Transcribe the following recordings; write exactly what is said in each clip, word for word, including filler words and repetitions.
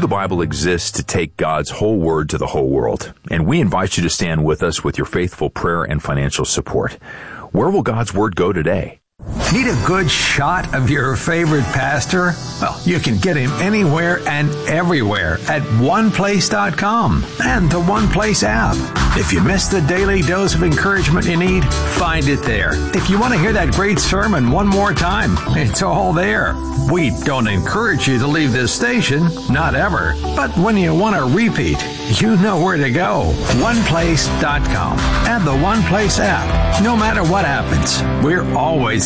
Through the Bible exists to take God's whole word to the whole world, and we invite you to stand with us with your faithful prayer and financial support. Where will God's word go today? Need a good shot of your favorite pastor? Well, you can get him anywhere and everywhere at one place dot com and the OnePlace app. If you missed the daily dose of encouragement you need, find it there. If you want to hear that great sermon one more time, it's all there. We don't encourage you to leave this station, not ever. But when you want to repeat, you know where to go. one place dot com and the OnePlace app. No matter what happens, we're always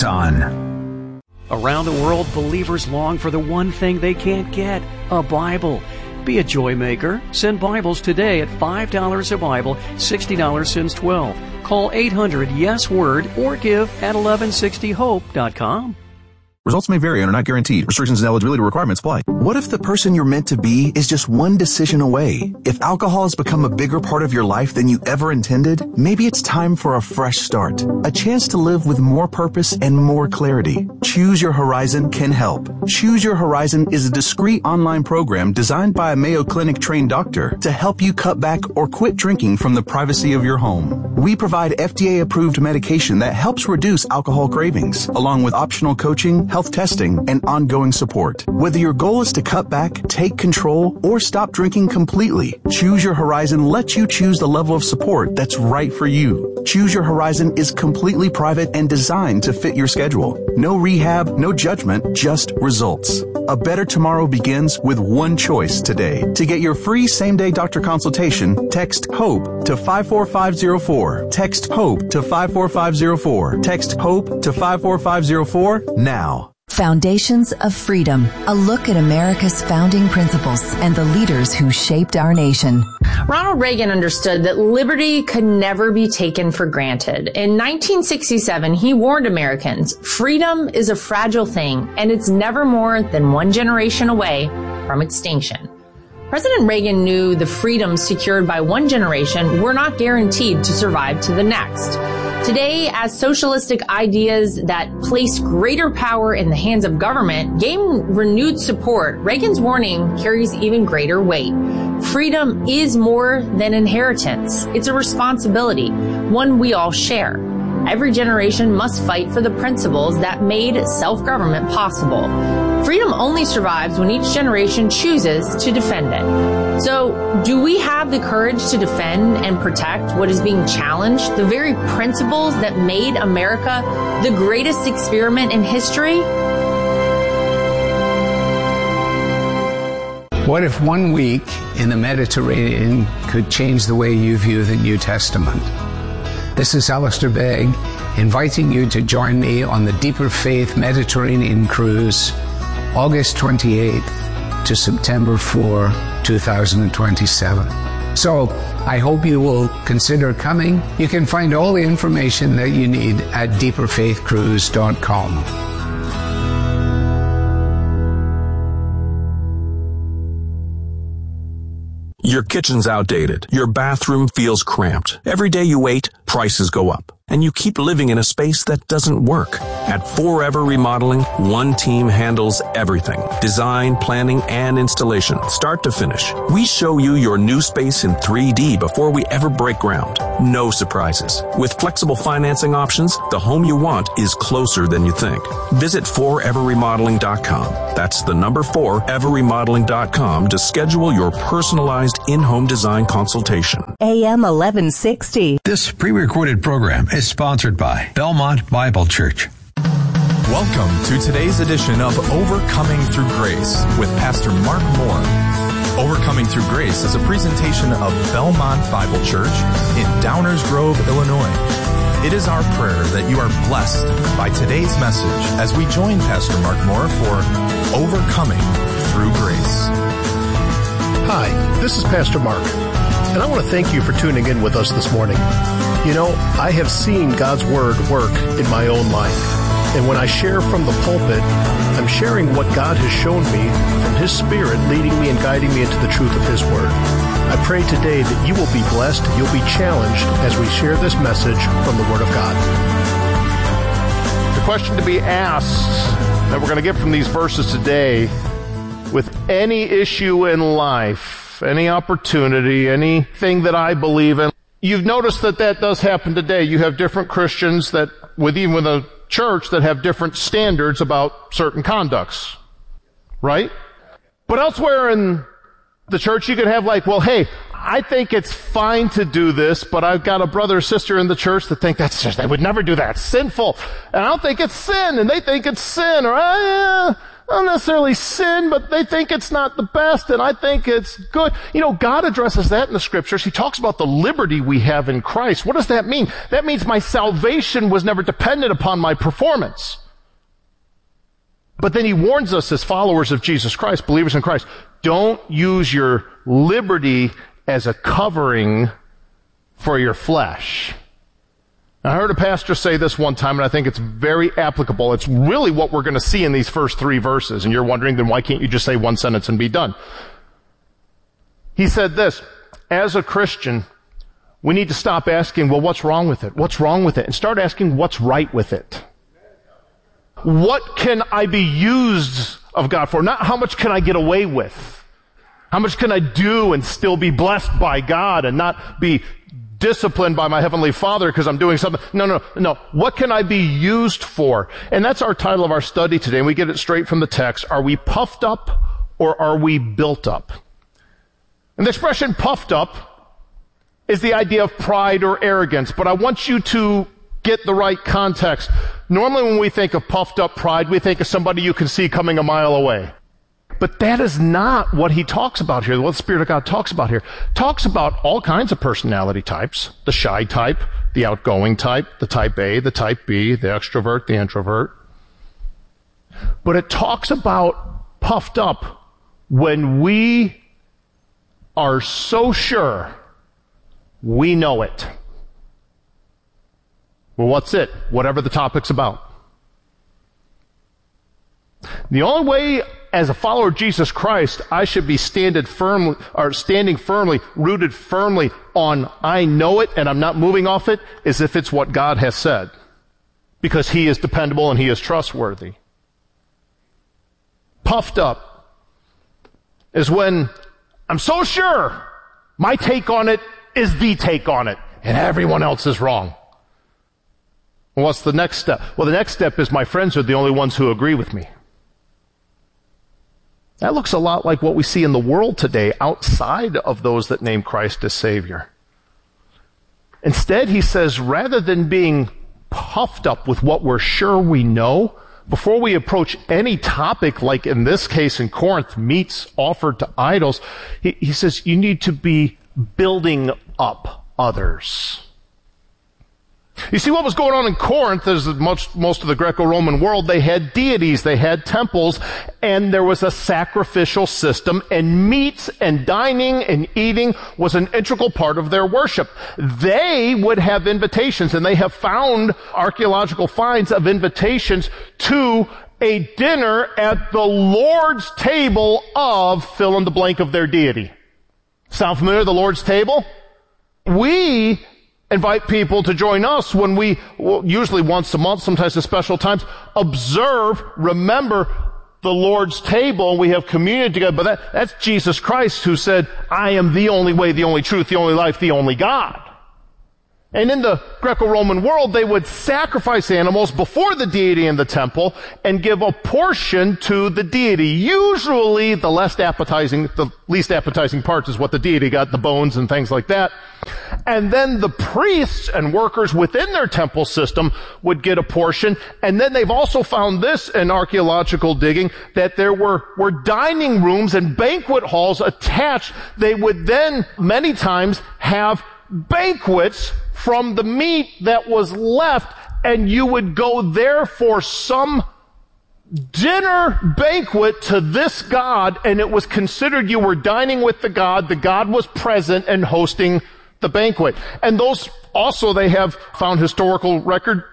on. Around the world, believers long for the one thing they can't get, a Bible. Be a joy maker. Send Bibles today at five dollars a Bible, sixty dollars since twelve. Call eight hundred yes word or give at eleven sixty hope dot com. Results may vary and are not guaranteed. Restrictions and eligibility requirements apply. What if the person you're meant to be is just one decision away? If alcohol has become a bigger part of your life than you ever intended, maybe it's time for a fresh start. A chance to live with more purpose and more clarity. Choose Your Horizon can help. Choose Your Horizon is a discreet online program designed by a Mayo Clinic trained doctor to help you cut back or quit drinking from the privacy of your home. We provide F D A-approved medication that helps reduce alcohol cravings, along with optional coaching, health testing, and ongoing support. Whether your goal is to cut back, take control, or stop drinking completely, Choose Your Horizon lets you choose the level of support that's right for you. Choose Your Horizon is completely private and designed to fit your schedule. No rehab, no judgment, just results. A better tomorrow begins with one choice today. To get your free same-day doctor consultation, text HOPE to five four five zero four. Text HOPE to five four five zero four. Text HOPE to five four five zero four now. Foundations of Freedom, a look at America's founding principles and the leaders who shaped our nation. Ronald Reagan understood that liberty could never be taken for granted. In nineteen sixty-seven, he warned Americans, freedom is a fragile thing, and it's never more than one generation away from extinction. President Reagan knew the freedoms secured by one generation were not guaranteed to survive to the next. Today, as socialistic ideas that place greater power in the hands of government gain renewed support, Reagan's warning carries even greater weight. Freedom is more than inheritance. It's a responsibility, one we all share. Every generation must fight for the principles that made self-government possible. Freedom only survives when each generation chooses to defend it. So, do we have the courage to defend and protect what is being challenged, the very principles that made America the greatest experiment in history? What if one week in the Mediterranean could change the way you view the New Testament? This is Alistair Begg, inviting you to join me on the Deeper Faith Mediterranean Cruise, August twenty-eighth to September fourth, two thousand twenty-seven. So, I hope you will consider coming. You can find all the information that you need at deeper faith cruise dot com. Your kitchen's outdated. Your bathroom feels cramped. Every day you wait, prices go up. And you keep living in a space that doesn't work. At Forever Remodeling, one team handles everything. Design, planning, and installation, start to finish. We show you your new space in three D before we ever break ground. No surprises. With flexible financing options, the home you want is closer than you think. Visit forever remodeling dot com. That's the number forever remodeling dot com to schedule your personalized in-home design consultation. A M eleven sixty. This pre-recorded program is sponsored by Belmont Bible Church. Welcome to today's edition of Overcoming Through Grace with Pastor Mark Moore. Overcoming Through Grace is a presentation of Belmont Bible Church in Downers Grove, Illinois. It is our prayer that you are blessed by today's message as we join Pastor Mark Moore for Overcoming Through Grace. Hi, this is Pastor Mark, and I want to thank you for tuning in with us this morning. You know, I have seen God's Word work in my own life, and when I share from the pulpit, I'm sharing what God has shown me from His Spirit leading me and guiding me into the truth of His Word. I pray today that you will be blessed, you'll be challenged as we share this message from the Word of God. The question to be asked that we're going to get from these verses today with any issue in life, any opportunity, anything that I believe in. You've noticed that that does happen today. You have different Christians that, with even with a church, that have different standards about certain conducts. Right? But elsewhere in the church, you could have like, well, hey, I think it's fine to do this, but I've got a brother or sister in the church that think that's just, they would never do that. It's sinful. And I don't think it's sin, and they think it's sin, or uh, not necessarily sin, but they think it's not the best, and I think it's good. You know, God addresses that in the scriptures. He talks about the liberty we have in Christ. What does that mean? That means my salvation was never dependent upon my performance. But then he warns us as followers of Jesus Christ, believers in Christ, don't use your liberty as a covering for your flesh. I heard a pastor say this one time, and I think it's very applicable. It's really what we're going to see in these first three verses. And you're wondering, then why can't you just say one sentence and be done? He said this, as a Christian, we need to stop asking, well, what's wrong with it? What's wrong with it? And start asking, what's right with it? What can I be used of God for? Not how much can I get away with? How much can I do and still be blessed by God and not be disciplined by my Heavenly Father because I'm doing something? No, no, no. What can I be used for? And that's our title of our study today, and we get it straight from the text. Are we puffed up or are we built up? And the expression puffed up is the idea of pride or arrogance, but I want you to get the right context. Normally when we think of puffed up pride, we think of somebody you can see coming a mile away. But that is not what he talks about here, what the Spirit of God talks about here. Talks about all kinds of personality types. The shy type, the outgoing type, the type A, the type B, the extrovert, the introvert. But it talks about puffed up when we are so sure we know it. Well, what's it? Whatever the topic's about. The only way as a follower of Jesus Christ, I should be standing firmly, or standing firmly, rooted firmly on I know it and I'm not moving off it, is if it's what God has said. Because He is dependable and He is trustworthy. Puffed up is when I'm so sure my take on it is the take on it and everyone else is wrong. Well, what's the next step? Well, the next step is my friends are the only ones who agree with me. That looks a lot like what we see in the world today outside of those that name Christ as Savior. Instead, he says, rather than being puffed up with what we're sure we know, before we approach any topic, like in this case in Corinth, meats offered to idols, he, he says you need to be building up others. You see, what was going on in Corinth is that most, most of the Greco-Roman world, they had deities, they had temples, and there was a sacrificial system, and meats and dining and eating was an integral part of their worship. They would have invitations, and they have found archaeological finds of invitations to a dinner at the Lord's table of fill in the blank of their deity. Sound familiar, the Lord's table? We invite people to join us when we, well, usually once a month, sometimes at special times, observe, remember the Lord's table, and we have communion together. But that, that's Jesus Christ who said, I am the only way, the only truth, the only life, the only God. And in the Greco-Roman world, they would sacrifice animals before the deity in the temple and give a portion to the deity. Usually the less appetizing, the least appetizing part is what the deity got, the bones and things like that. And then the priests and workers within their temple system would get a portion. And then they've also found this in archaeological digging, that there were, were dining rooms and banquet halls attached. They would then many times have banquets from the meat that was left, and you would go there for some dinner banquet to this God, and it was considered you were dining with the God. The God was present and hosting the banquet. And those also, they have found historical record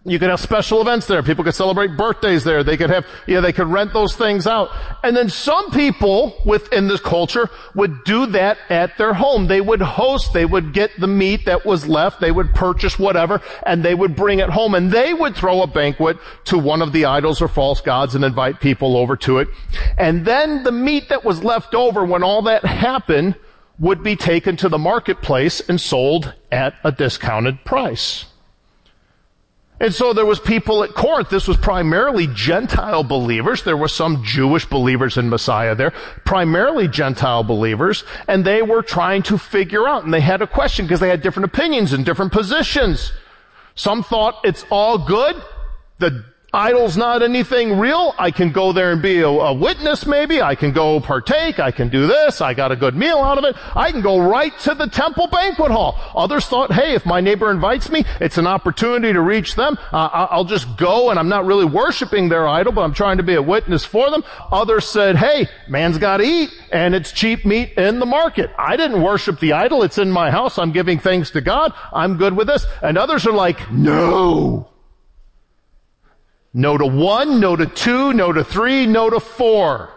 You could have special events there. People could celebrate birthdays there. They could have, yeah, they could rent those things out. And then some people within this culture would do that at their home. They would host, they would get the meat that was left, they would purchase whatever, and they would bring it home. And they would throw a banquet to one of the idols or false gods and invite people over to it. And then the meat that was left over when all that happened would be taken to the marketplace and sold at a discounted price. And so there was people at Corinth. This was primarily Gentile believers. There were some Jewish believers in Messiah there, primarily Gentile believers, and they were trying to figure out, and they had a question because they had different opinions and different positions. Some thought it's all good. The idol's not anything real. I can go there and be a, a witness maybe. I can go partake. I can do this. I got a good meal out of it. I can go right to the temple banquet hall. Others thought, hey, if my neighbor invites me, it's an opportunity to reach them. Uh, I'll just go, and I'm not really worshiping their idol, but I'm trying to be a witness for them. Others said, hey, man's got to eat, and it's cheap meat in the market. I didn't worship the idol. It's in my house. I'm giving thanks to God. I'm good with this. And others are like, no. No to one, no to two, no to three, no to four.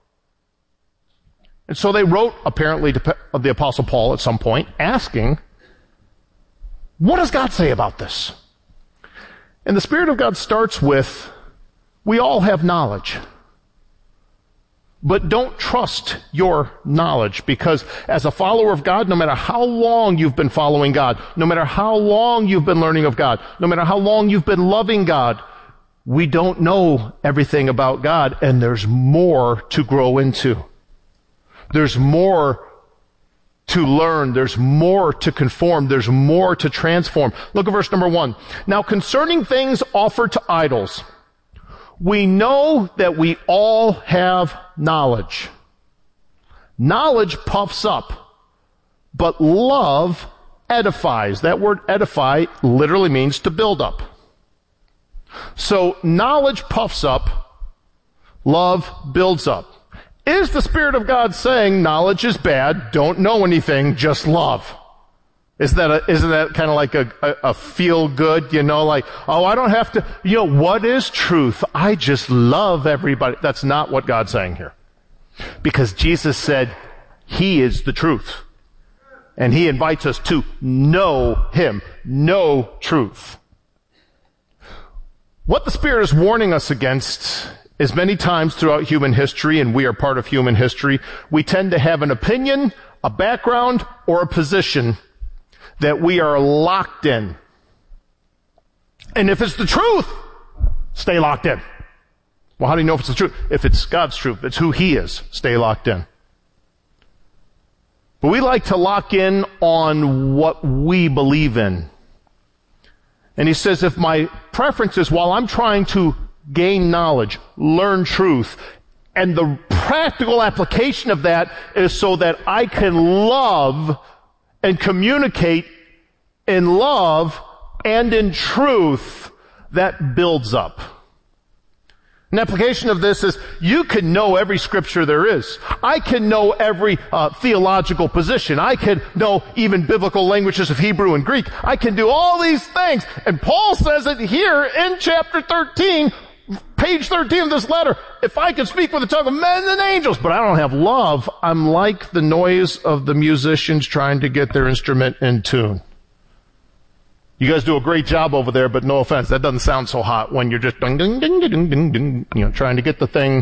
And so they wrote, apparently, to the Apostle Paul at some point, asking, what does God say about this? And the Spirit of God starts with, we all have knowledge. But don't trust your knowledge, because as a follower of God, no matter how long you've been following God, no matter how long you've been learning of God, no matter how long you've been loving God, we don't know everything about God, and there's more to grow into. There's more to learn. There's more to conform. There's more to transform. Look at verse number one. Now, concerning things offered to idols, we know that we all have knowledge. Knowledge puffs up, but love edifies. That word edify literally means to build up. So knowledge puffs up, love builds up. Is the Spirit of God saying knowledge is bad, don't know anything, just love? Is that a, isn't that kind of like a, a, a feel good, you know, like, oh, I don't have to, you know, what is truth? I just love everybody. That's not what God's saying here. Because Jesus said He is the truth. And He invites us to know Him, know truth. What the Spirit is warning us against is many times throughout human history, and we are part of human history, we tend to have an opinion, a background, or a position that we are locked in. And if it's the truth, stay locked in. Well, how do you know if it's the truth? If it's God's truth, it's who He is, stay locked in. But we like to lock in on what we believe in. And he says, if my preference is while I'm trying to gain knowledge, learn truth, and the practical application of that is so that I can love and communicate in love and in truth, that builds up. An application of this is you can know every scripture there is. I can know every uh, theological position. I can know even biblical languages of Hebrew and Greek. I can do all these things. And Paul says it here in chapter thirteen, page thirteen of this letter. If I could speak with the tongue of men and angels, but I don't have love, I'm like the noise of the musicians trying to get their instrument in tune. You guys do a great job over there, but no offense, that doesn't sound so hot when you're just ding, ding, ding, ding, ding, ding, you know, trying to get the thing,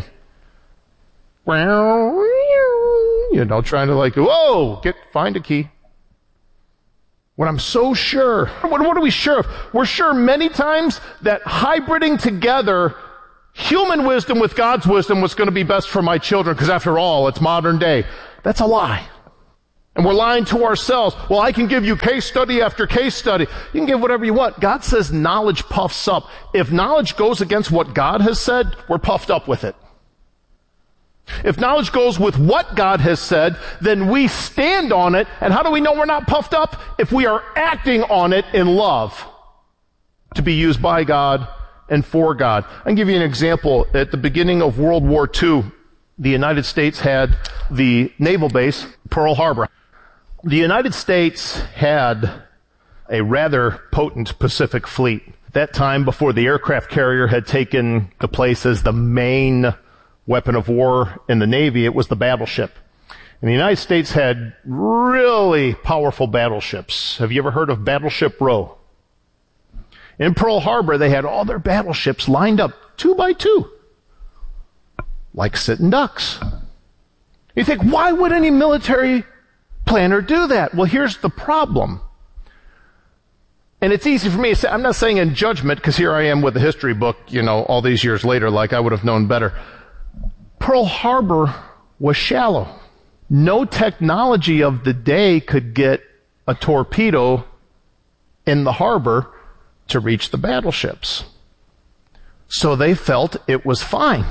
you know, trying to like, whoa, get, find a key. When I'm so sure, what, what are we sure of? We're sure many times that hybriding together human wisdom with God's wisdom was going to be best for my children, because after all, it's modern day. That's a lie. And we're lying to ourselves. Well, I can give you case study after case study. You can give whatever you want. God says knowledge puffs up. If knowledge goes against what God has said, we're puffed up with it. If knowledge goes with what God has said, then we stand on it. And how do we know we're not puffed up? If we are acting on it in love to be used by God and for God. I can give you an example. At the beginning of World War Two, the United States had the naval base, Pearl Harbor. The United States had a rather potent Pacific fleet. That time before the aircraft carrier had taken the place as the main weapon of war in the Navy, it was the battleship. And the United States had really powerful battleships. Have you ever heard of Battleship Row? In Pearl Harbor, they had all their battleships lined up two by two, like sitting ducks. You think, why would any military planner do that? Well, here's the problem. And it's easy for me to say, I'm not saying in judgment, because here I am with a history book, you know, all these years later, like I would have known better. Pearl Harbor was shallow. No technology of the day could get a torpedo in the harbor to reach the battleships. So they felt it was fine.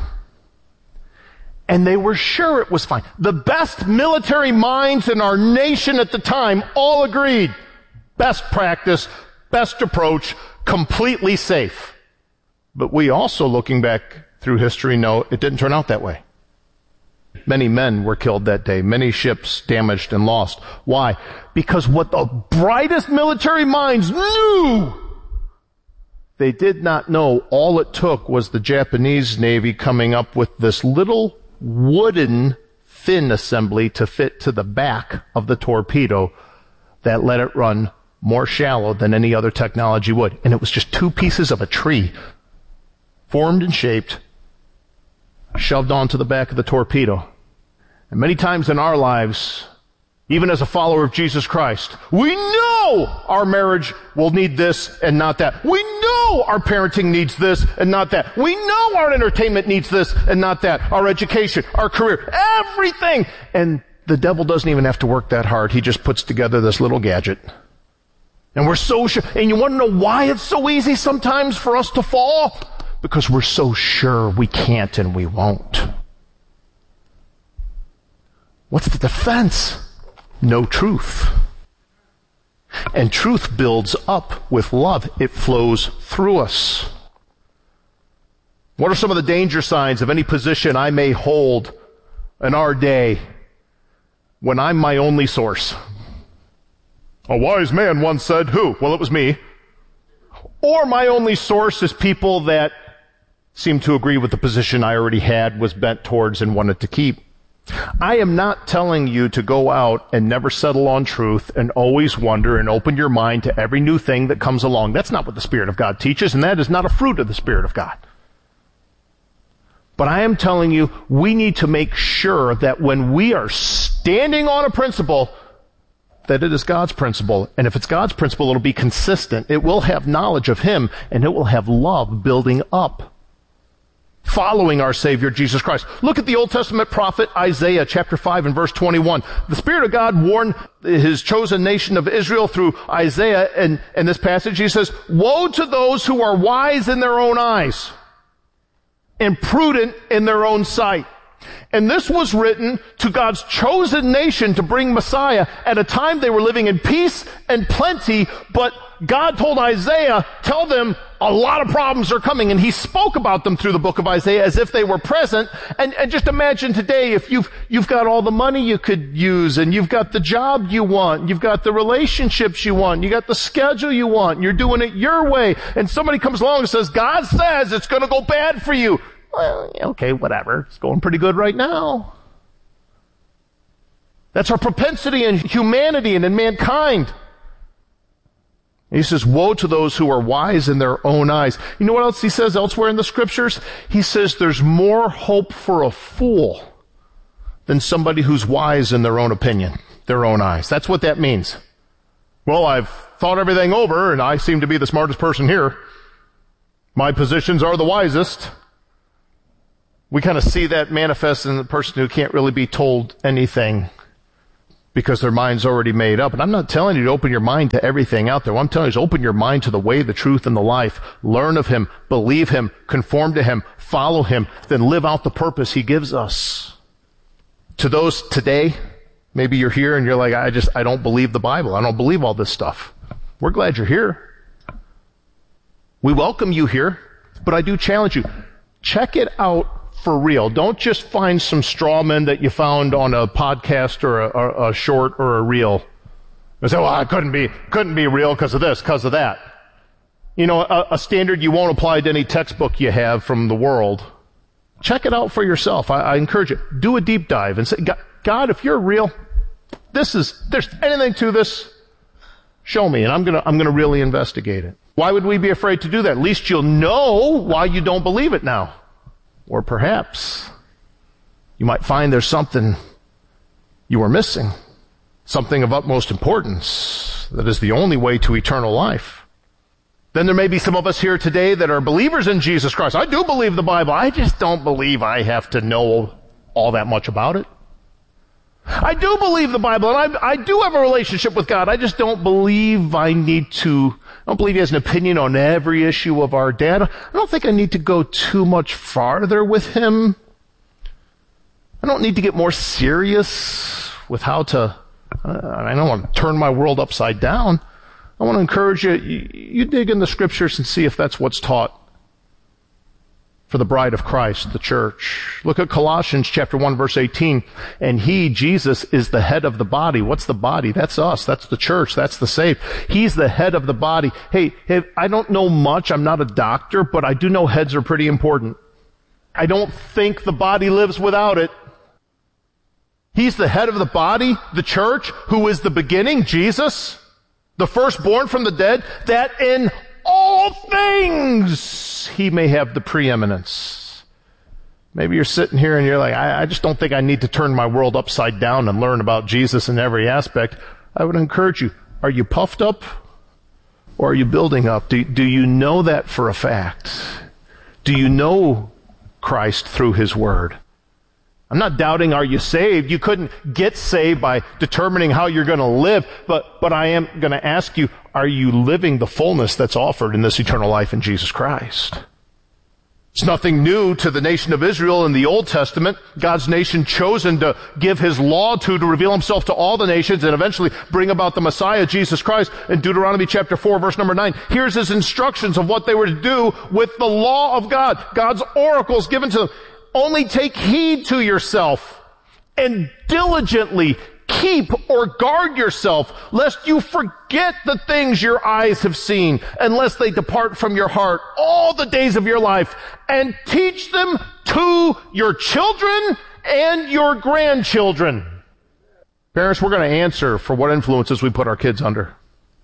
And they were sure it was fine. The best military minds in our nation at the time all agreed. Best practice, best approach, completely safe. But we also, looking back through history, know it didn't turn out that way. Many men were killed that day. Many ships damaged and lost. Why? Because what the brightest military minds knew, they did not know. All it took was the Japanese Navy coming up with this little wooden fin assembly to fit to the back of the torpedo that let it run more shallow than any other technology would. And it was just two pieces of a tree, formed and shaped, shoved onto the back of the torpedo. And many times in our lives, even as a follower of Jesus Christ, we know our marriage will need this and not that. We know our parenting needs this and not that. We know our entertainment needs this and not that. Our education, our career, everything. And the devil doesn't even have to work that hard. He just puts together this little gadget. And we're so sure. And you want to know why it's so easy sometimes for us to fall? Because we're so sure we can't and we won't. What's the defense? No truth. And truth builds up with love. It flows through us. What are some of the danger signs of any position I may hold in our day when I'm my only source? A wise man once said, who? Well, it was me. Or my only source is people that seem to agree with the position I already had, was bent towards, and wanted to keep. I am not telling you to go out and never settle on truth and always wonder and open your mind to every new thing that comes along. That's not what the Spirit of God teaches, and that is not a fruit of the Spirit of God. But I am telling you, we need to make sure that when we are standing on a principle, that it is God's principle. And if it's God's principle, it'll be consistent. It will have knowledge of Him, and it will have love building up, following our Savior, Jesus Christ. Look at the Old Testament prophet Isaiah chapter five and verse twenty-one. The Spirit of God warned His chosen nation of Israel through Isaiah, and in this passage He says, woe to those who are wise in their own eyes and prudent in their own sight. And this was written to God's chosen nation to bring Messiah at a time they were living in peace and plenty, but God told Isaiah, tell them a lot of problems are coming, and He spoke about them through the book of Isaiah as if they were present. And, and just imagine today, if you've, you've got all the money you could use, and you've got the job you want, you've got the relationships you want, you got the schedule you want, and you're doing it your way, and somebody comes along and says, God says it's going to go bad for you. Well, okay, whatever. It's going pretty good right now. That's our propensity in humanity and in mankind. And he says, woe to those who are wise in their own eyes. You know what else he says elsewhere in the scriptures? He says there's more hope for a fool than somebody who's wise in their own opinion, their own eyes. That's what that means. Well, I've thought everything over, and I seem to be the smartest person here. My positions are the wisest. We kind of see that manifest in the person who can't really be told anything because their mind's already made up. And I'm not telling you to open your mind to everything out there. What I'm telling you is open your mind to the way, the truth, and the life. Learn of Him, believe Him, conform to Him, follow Him, then live out the purpose He gives us. To those today, maybe you're here and you're like, I just, I don't believe the Bible. I don't believe all this stuff. We're glad you're here. We welcome you here, but I do challenge you. Check it out for real. Don't just find some straw men that you found on a podcast or a, a, a short or a reel and say, well, it couldn't be, couldn't be real because of this, because of that. you know, a, a standard you won't apply to any textbook you have from the world. Check it out for yourself. I, I encourage you. Do a deep dive and say, God, if you're real, this is, there's anything to this, show me, and I'm gonna, I'm gonna really investigate it. Why would we be afraid to do that? At least you'll know why you don't believe it now. Or perhaps you might find there's something you are missing, something of utmost importance that is the only way to eternal life. Then there may be some of us here today that are believers in Jesus Christ. I do believe the Bible. I just don't believe I have to know all that much about it. I do believe the Bible, and I, I do have a relationship with God. I just don't believe I need to, I don't believe He has an opinion on every issue of our day. I don't think I need to go too much farther with Him. I don't need to get more serious with how to, uh, I don't want to turn my world upside down. I want to encourage you, you, you dig in the Scriptures and see if that's what's taught for the bride of Christ, the church. Look at Colossians chapter one, verse eighteen. And He, Jesus, is the head of the body. What's the body? That's us. That's the church. That's the saved. He's the head of the body. Hey, hey, I don't know much. I'm not a doctor, but I do know heads are pretty important. I don't think the body lives without it. He's the head of the body, the church, who is the beginning, Jesus, the firstborn from the dead, that in all things He may have the preeminence. Maybe you're sitting here and you're like, I, I just don't think I need to turn my world upside down and learn about Jesus in every aspect. I would encourage you, are you puffed up or are you building up? Do, do you know that for a fact? Do you know Christ through His Word? I'm not doubting, are you saved? You couldn't get saved by determining how you're going to live, but, but I am going to ask you, are you living the fullness that's offered in this eternal life in Jesus Christ? It's nothing new to the nation of Israel in the Old Testament. God's nation chosen to give His law to, to reveal Himself to all the nations and eventually bring about the Messiah, Jesus Christ. In Deuteronomy chapter four, verse number nine, here's His instructions of what they were to do with the law of God, God's oracles given to them. Only take heed to yourself and diligently keep or guard yourself, lest you forget the things your eyes have seen, unless they depart from your heart all the days of your life, and teach them to your children and your grandchildren. Parents, we're going to answer for what influences we put our kids under.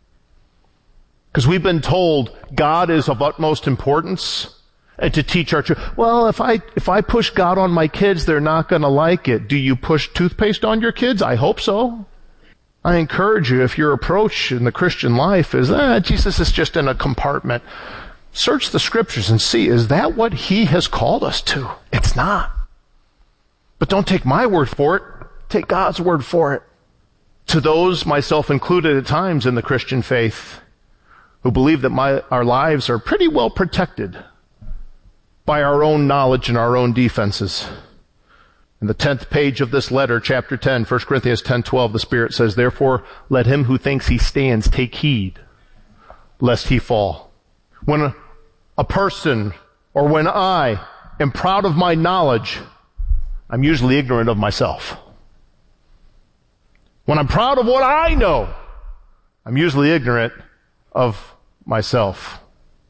Because we've been told God is of utmost importance. And to teach our children, well, if I, if I push God on my kids, they're not going to like it. Do you push toothpaste on your kids? I hope so. I encourage you, if your approach in the Christian life is, ah, Jesus is just in a compartment, search the Scriptures and see, is that what He has called us to? It's not. But don't take my word for it. Take God's word for it. To those, myself included at times in the Christian faith, who believe that my, our lives are pretty well protected by our own knowledge and our own defenses. In the tenth page of this letter, chapter ten, First Corinthians ten twelve, the Spirit says, therefore, let him who thinks he stands take heed, lest he fall. When a, a person, or when I am proud of my knowledge, I'm usually ignorant of myself. When I'm proud of what I know, I'm usually ignorant of myself.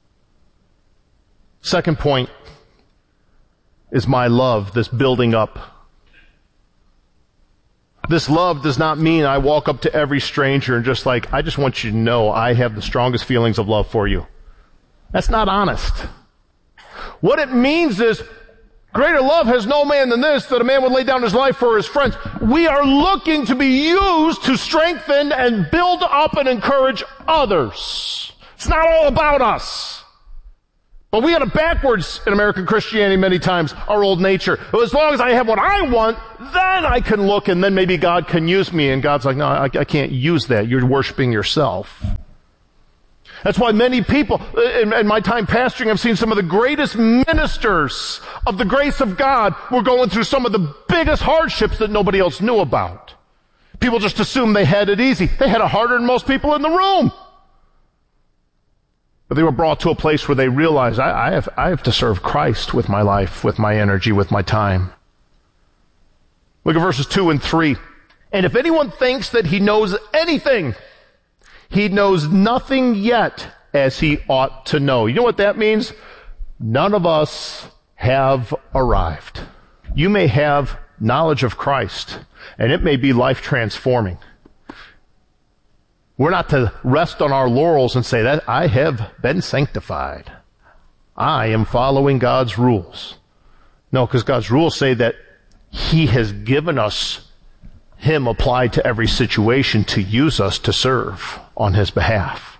Second point is my love, this building up. This love does not mean I walk up to every stranger and just like, I just want you to know I have the strongest feelings of love for you. That's not honest. What it means is, greater love has no man than this, that a man would lay down his life for his friends. We are looking to be used to strengthen and build up and encourage others. It's not all about us. But we got it backwards in American Christianity many times, our old nature. As long as I have what I want, then I can look and then maybe God can use me. And God's like, no, I, I can't use that. You're worshiping yourself. That's why many people, in, in my time pastoring, I've seen some of the greatest ministers of the grace of God were going through some of the biggest hardships that nobody else knew about. People just assumed they had it easy. They had it harder than most people in the room. But they were brought to a place where they realized, I, I have, I have to serve Christ with my life, with my energy, with my time. Look at verses two and three. And if anyone thinks that he knows anything, he knows nothing yet as he ought to know. You know what that means? None of us have arrived. You may have knowledge of Christ, and it may be life transforming. We're not to rest on our laurels and say that I have been sanctified. I am following God's rules. No, because God's rules say that he has given us him applied to every situation to use us to serve on his behalf.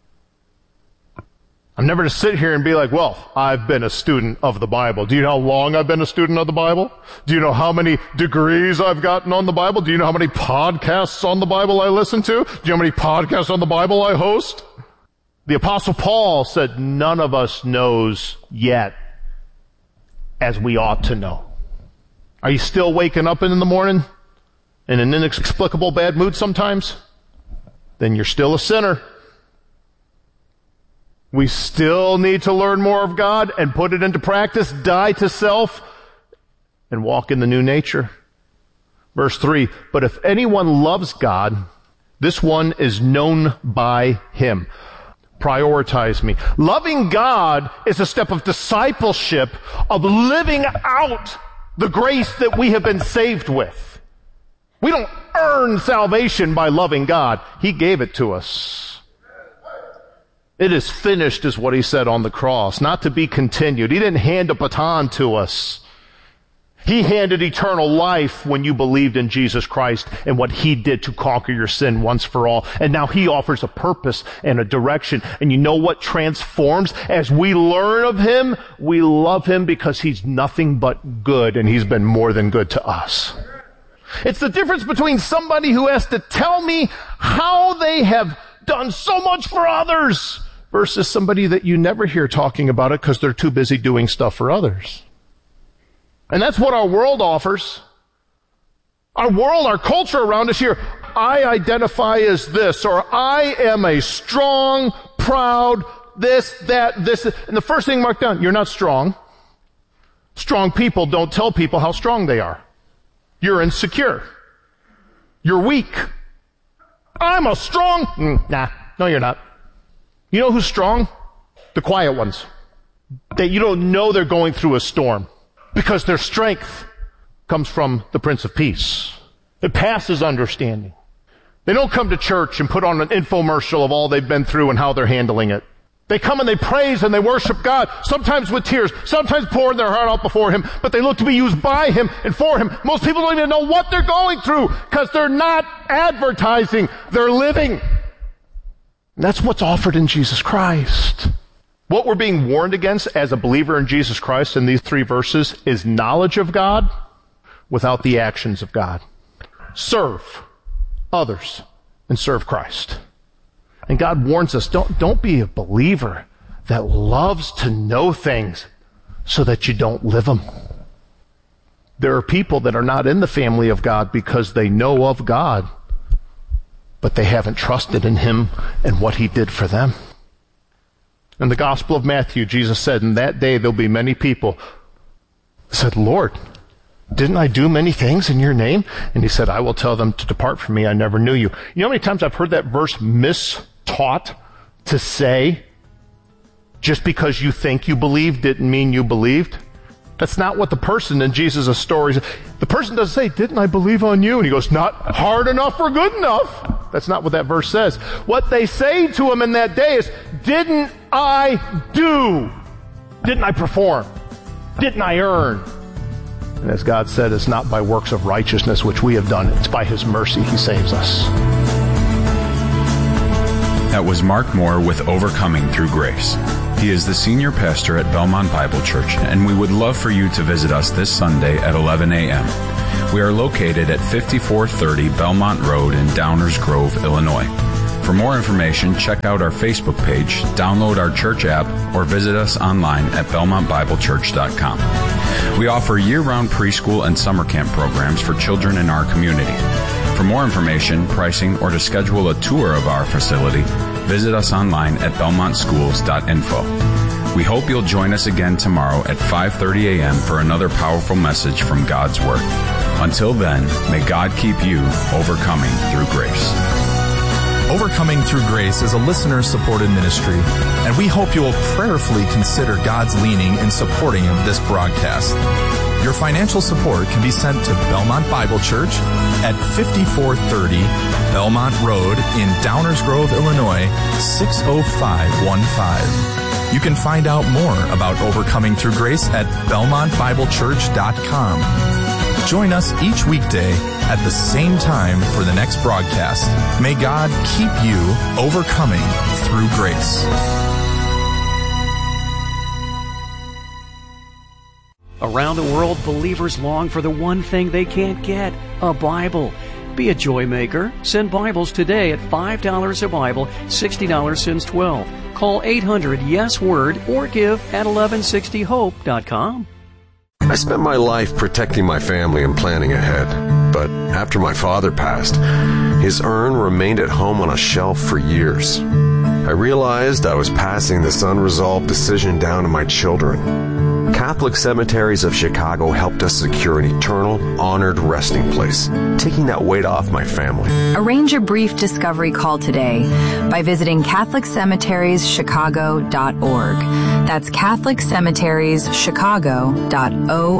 I'm never to sit here and be like, well, I've been a student of the Bible. Do you know how long I've been a student of the Bible? Do you know how many degrees I've gotten on the Bible? Do you know how many podcasts on the Bible I listen to? Do you know how many podcasts on the Bible I host? The Apostle Paul said, none of us knows yet as we ought to know. Are you still waking up in the morning in an inexplicable bad mood sometimes? Then you're still a sinner. We still need to learn more of God and put it into practice, die to self, and walk in the new nature. Verse three, but if anyone loves God, this one is known by him. Prioritize me. Loving God is a step of discipleship, of living out the grace that we have been saved with. We don't earn salvation by loving God. He gave it to us. It is finished is what he said on the cross, not to be continued. He didn't hand a baton to us. He handed eternal life when you believed in Jesus Christ and what he did to conquer your sin once for all. And now he offers a purpose and a direction. And you know what transforms? As we learn of him, we love him because he's nothing but good, and he's been more than good to us. It's the difference between somebody who has to tell me how they have done so much for others versus somebody that you never hear talking about it because they're too busy doing stuff for others. And that's what our world offers. Our world, our culture around us here, I identify as this, or I am a strong, proud, this, that, this. And the first thing marked down, you're not strong. Strong people don't tell people how strong they are. You're insecure. You're weak. I'm a strong... Mm, nah, no you're not. You know who's strong? The quiet ones. That you don't know they're going through a storm. Because their strength comes from the Prince of Peace. It passes understanding. They don't come to church and put on an infomercial of all they've been through and how they're handling it. They come and they praise and they worship God, sometimes with tears, sometimes pouring their heart out before him, but they look to be used by him and for him. Most people don't even know what they're going through because they're not advertising, they're living. And that's what's offered in Jesus Christ. What we're being warned against as a believer in Jesus Christ in these three verses is knowledge of God without the actions of God. Serve others and serve Christ. And God warns us, don't, don't be a believer that loves to know things so that you don't live them. There are people that are not in the family of God because they know of God, but they haven't trusted in him and what he did for them. In the Gospel of Matthew, Jesus said, in that day there'll be many people who said, Lord, didn't I do many things in your name? And he said, I will tell them to depart from me. I never knew you. You know how many times I've heard that verse mistaught to say, just because you think you believed didn't mean you believed? That's not what the person in Jesus' story says. The person doesn't say, didn't I believe on you? And he goes, not hard enough or good enough. That's not what that verse says. What they say to him in that day is, didn't I do? Didn't I perform? Didn't I earn? And as God said, it's not by works of righteousness which we have done. It's by his mercy he saves us. That was Mark Moore with Overcoming Through Grace. He is the senior pastor at Belmont Bible Church, and we would love for you to visit us this Sunday at eleven a.m. We are located at fifty-four thirty Belmont Road in Downers Grove, Illinois. For more information, check out our Facebook page, download our church app, or visit us online at belmont bible church dot com. We offer year-round preschool and summer camp programs for children in our community. For more information, pricing, or to schedule a tour of our facility, visit us online at belmont schools dot info. We hope you'll join us again tomorrow at five thirty a.m. for another powerful message from God's Word. Until then, may God keep you overcoming through grace. Overcoming Through Grace is a listener-supported ministry, and we hope you will prayerfully consider God's leading in supporting of this broadcast. Your financial support can be sent to Belmont Bible Church at fifty-four thirty Belmont Road in Downers Grove, Illinois, six oh five one five. You can find out more about Overcoming Through Grace at belmont bible church dot com. Join us each weekday at the same time for the next broadcast. May God keep you overcoming through grace. Around the world, believers long for the one thing they can't get, a Bible. Be a joy maker. Send Bibles today at five dollars a Bible, sixty dollars since twelve. Call eight hundred yes word or give at eleven sixty hope dot com. I spent my life protecting my family and planning ahead. But after my father passed, his urn remained at home on a shelf for years. I realized I was passing this unresolved decision down to my children. Catholic Cemeteries of Chicago helped us secure an eternal, honored resting place, taking that weight off my family. Arrange a brief discovery call today by visiting catholic cemeteries chicago dot org. That's catholic cemeteries chicago dot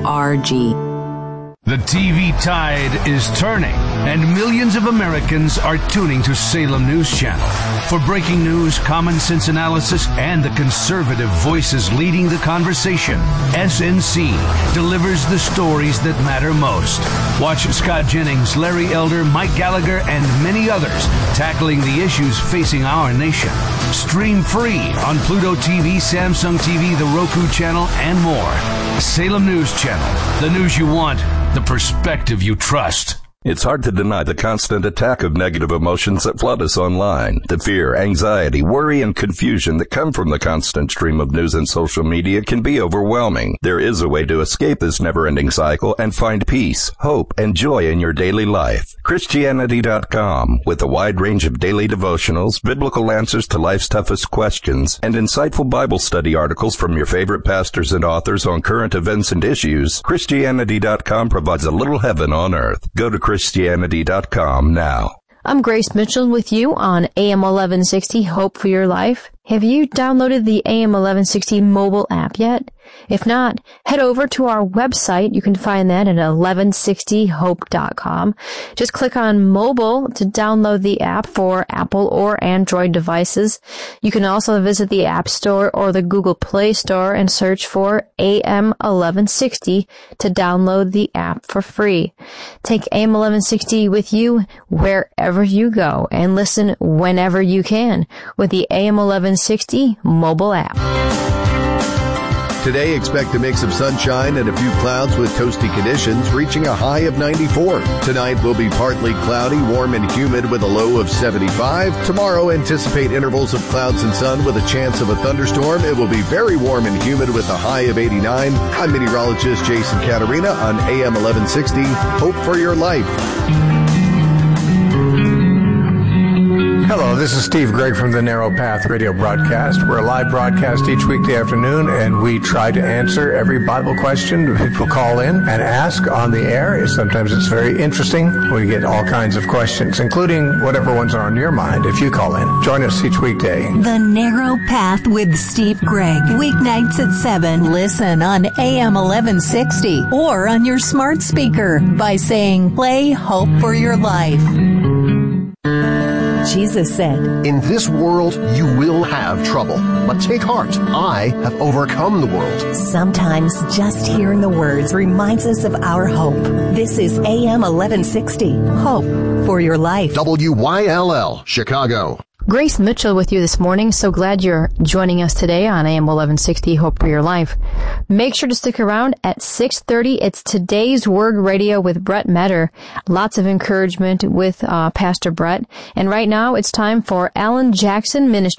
org. The T V tide is turning, and millions of Americans are tuning to Salem News Channel. For breaking news, common sense analysis, and the conservative voices leading the conversation, S N C delivers the stories that matter most. Watch Scott Jennings, Larry Elder, Mike Gallagher, and many others tackling the issues facing our nation. Stream free on Pluto T V, Samsung T V, the Roku channel, and more. Salem News Channel, the news you want, the perspective you trust. It's hard to deny the constant attack of negative emotions that flood us online. The fear, anxiety, worry, and confusion that come from the constant stream of news and social media can be overwhelming. There is a way to escape this never-ending cycle and find peace, hope, and joy in your daily life. Christianity dot com, with a wide range of daily devotionals, biblical answers to life's toughest questions, and insightful Bible study articles from your favorite pastors and authors on current events and issues. Christianity dot com provides a little heaven on earth. Go to Christianity dot com now. I'm Grace Mitchell with you on A M eleven sixty Hope for Your Life. Have you downloaded the A M eleven sixty mobile app yet? If not, head over to our website. You can find that at eleven sixty hope dot com. Just click on mobile to download the app for Apple or Android devices. You can also visit the App Store or the Google Play Store and search for A M eleven sixty to download the app for free. Take A M eleven sixty with you wherever you go and listen whenever you can with the A M eleven sixty mobile app. Today, expect a mix of sunshine and a few clouds with toasty conditions, reaching a high of ninety-four. Tonight will be partly cloudy, warm and humid with a low of seventy-five. Tomorrow, anticipate intervals of clouds and sun with a chance of a thunderstorm. It will be very warm and humid with a high of eighty-nine. I'm meteorologist Jason Caterina on A M eleven sixty. Hope for your life. Hello, this is Steve Gregg from the Narrow Path radio broadcast. We're a live broadcast each weekday afternoon, and we try to answer every Bible question people call in and ask on the air. Sometimes it's very interesting. We get all kinds of questions, including whatever ones are on your mind if you call in. Join us each weekday. The Narrow Path with Steve Gregg. Weeknights at seven. Listen on A M eleven sixty or on your smart speaker by saying, play Hope for Your Life. Jesus said, "In this world you will have trouble, but take heart. I have overcome the world." Sometimes just hearing the words reminds us of our hope. This is A M eleven sixty, Hope for Your Life. W Y L L, Chicago. Grace Mitchell with you this morning. So glad you're joining us today on A M eleven sixty Hope for Your Life. Make sure to stick around at six thirty. It's Today's Word Radio with Brett Metter. Lots of encouragement with uh, Pastor Brett. And right now it's time for Alan Jackson Ministries.